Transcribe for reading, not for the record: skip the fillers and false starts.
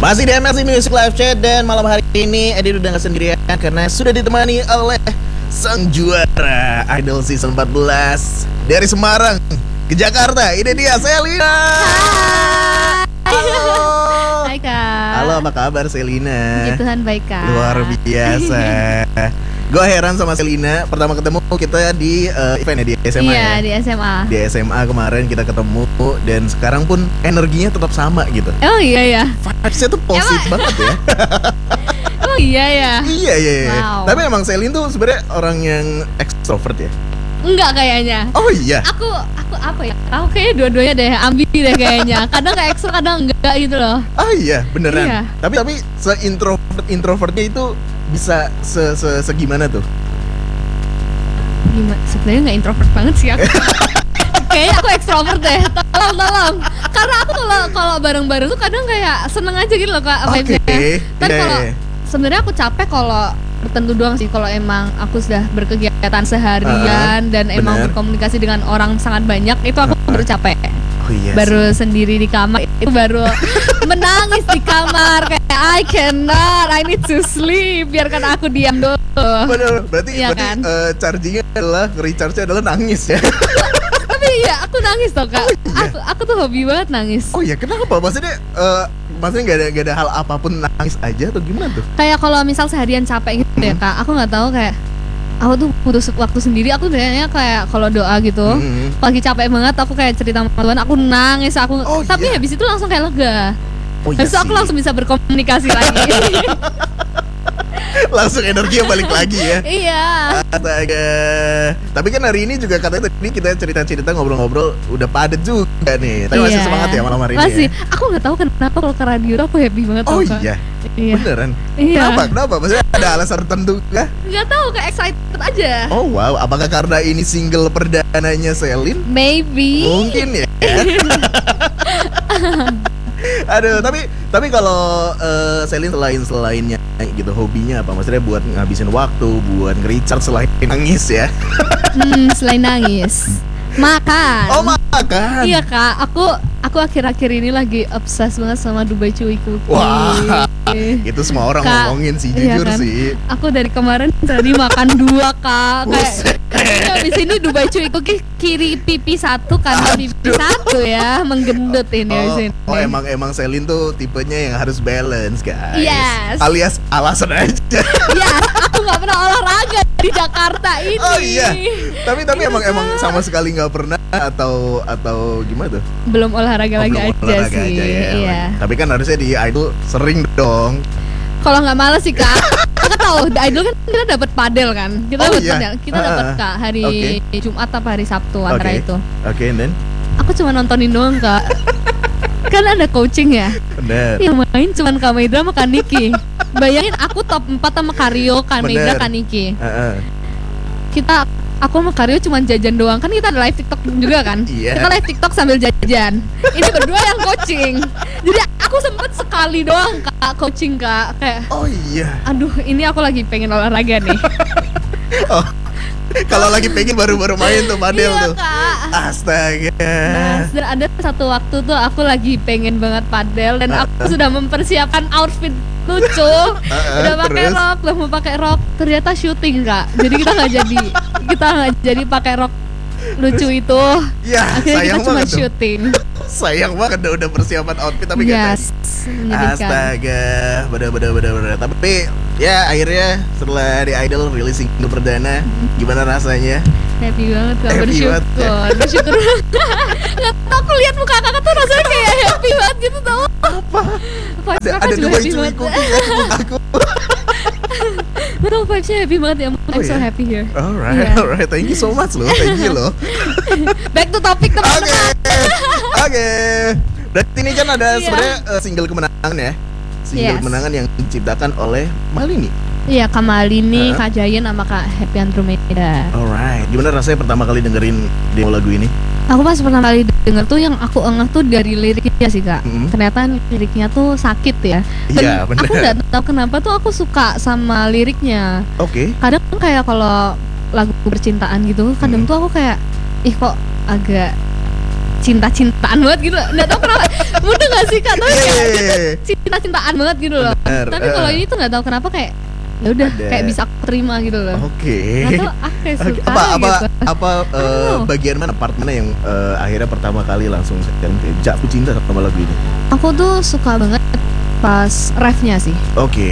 Masih di MSI Music Live Chat dan malam hari ini Edi udah gak sendirian karena sudah ditemani oleh sang juara Idol Season 14 dari Semarang ke Jakarta. Ini dia Selina. Halo. Hai Kak. Halo, apa kabar Selina? Puji Tuhan baik Kak. Luar biasa. Gue heran sama Selina. Pertama ketemu kita di event ya, di SMA. Iya, ya? di SMA. Di SMA kemarin kita ketemu dan sekarang pun energinya tetap sama gitu. Oh iya ya. Vibes-nya tuh positif banget ya. Oh iya ya. Iya. Wow. Tapi emang Selin tuh sebenarnya orang yang ekstrovert ya. Enggak kayaknya. Oh iya. Aku apa ya? Aku kayaknya dua-duanya deh, ambi deh kayaknya. Kadang kayak ekstro, kadang enggak gitu loh. Oh iya, beneran. Iya. Tapi introvertnya itu bisa segimana tuh? Gimana? Sebenarnya nggak introvert banget sih aku. Kayaknya aku ekstrovert deh. Tolong. Karena aku kalau bareng-bareng tuh kadang kayak seneng aja gitu loh Kak vibes-nya. Tapi kalau sebenarnya aku capek kalau tertentu doang sih, kalau emang aku sudah berkegiatan seharian dan emang berkomunikasi dengan orang sangat banyak, itu aku baru capek. Oh iya. Baru sendiri di kamar itu baru menangis di kamar kayak I need to sleep, biarkan aku diam dulu. Bener, berarti Iya kan? Chargingnya adalah recharge-nya adalah nangis ya. Tapi iya, aku nangis toh Kak. Oh, iya. Aku tuh hobi banget nangis. Oh iya, kenapa? Maksudnya nggak ada hal apapun nangis aja atau gimana tuh? Kayak kalau misal seharian capek gitu ya Kak, aku nggak tahu, kayak aku tuh butuh waktu sendiri. Aku biasanya kayak kalau doa gitu, lagi capek banget, aku kayak cerita sama Tuhan, aku nangis, tapi habis itu langsung kayak lega. Habis itu aku langsung bisa berkomunikasi lagi. Langsung energinya balik lagi ya. Iya. Astaga. Tapi kan hari ini juga katanya tadi kita cerita-cerita ngobrol-ngobrol udah padat juga nih. Tapi masih semangat ya malam hari ini. Masih. Ya? Aku nggak tahu kenapa kalau ke radio tuh aku happy banget. Oh Kak. iya. Iya. Beneran? Iya. Kenapa? Maksudnya ada alasan tertentu kah? Nggak tahu, kayak excited aja. Oh wow, apakah karena ini single perdananya Selin? Maybe. Mungkin ya. Aduh, tapi kalau Selin selainnya gitu, hobinya apa? Maksudnya buat ngabisin waktu, buat nge-recharge selain nangis ya? Selain nangis, makan. Oh, makan. Iya Kak, aku akhir-akhir ini lagi obses banget sama Dubai Chewy Cookie. Wah, itu semua orang Kak, ngomongin sih, iya jujur kan? sih. Aku dari kemarin tadi makan 2 Kak. Kayak habis ini Dubai Chewy Cookie kiri pipi 1, kanan pipi 1 ya, menggendut ini habis ini. Oh, emang Selin tuh tipenya yang harus balance, guys. Yes. Alias alasan aja. Ya, aku nggak pernah olahraga di Jakarta ini. Oh iya. Tapi emang sama sekali nggak pernah atau gimana tuh? Belum olahraga lagi belum aja olahraga sih. aja ya. Iya. Tapi kan harusnya di Idol sering dong. Kalau nggak malas sih Kak. Aku tahu di Idol kan kita dapat padel kan. Kita dapat padel. Kita dapat Kak hari Jumat atau hari Sabtu antara itu. Oke, and then? Aku cuma nontonin doang Kak. Kan ada coaching ya. Bener. Yang main cuma Kak Maidra sama Kak Niki. Bayangin aku top 4 sama Karyo, Kak Maidra, Kak Niki. Aku sama Karyo cuma jajan doang. Kan kita ada live TikTok juga kan. Kita live TikTok sambil jajan. Ini berdua yang coaching. Jadi aku sempet sekali doang Kak coaching Kak. Kayak, oh iya. aduh, ini aku lagi pengen olahraga nih. Oh, kalau lagi pengen baru main tuh padel tuh. Kak. Astaga. Nah, dan ada satu waktu tuh aku lagi pengen banget padel dan aku sudah mempersiapkan outfit lucu. Udah pakai rok, udah mau pakai rok. Ternyata syuting Kak. Jadi kita nggak jadi pakai rok lucu itu. Ya, akhirnya sayang kita cuma banget syuting. Sayang banget udah persiapan outfit tapi nggak astaga, bener. Tapi ya akhirnya setelah di Idol rilis single perdana, gimana rasanya? Happy banget Kak, bersyukur. Nggak tau, aku lihat muka kakak tuh rasanya kayak happy banget gitu tau. Apa? Ada Dubai Chewy Cookie ya di mukaku. Betul, vibes-nya happy banget ya. I'm so happy here. Alright, thank you so much loh, thank you loh. Back to topic teman-teman. Oke. Berarti ini kan ada sebenarnya single kemenangan ya. Single kemenangan yang diciptakan oleh Malini. Iya, Kak Malini, Kak Jayan sama Kak Happy Andromeda. Alright, gimana rasanya pertama kali dengerin demo lagu ini? Aku pas pertama kali denger tuh yang aku engah tuh dari liriknya sih Kak. Ternyata liriknya tuh sakit ya. Iya, bener. Aku nggak tahu kenapa tuh aku suka sama liriknya. Oke. Kadang kayak kalau lagu percintaan gitu, kadang tuh aku kayak, ih kok agak cinta-cintaan banget gitu. Nggak tahu kenapa. Mudah nggak sih Kak? Tapi kayak cinta-cintaan banget gitu loh. Tapi kalau ini tuh nggak tahu kenapa kayak ya udah kayak bisa aku terima gitu loh. Oke. Atau kayak suka bagian mana, part mana yang akhirnya pertama kali langsung jatuh cinta sama lagu ini? Aku tuh suka banget pas refnya sih. Oke.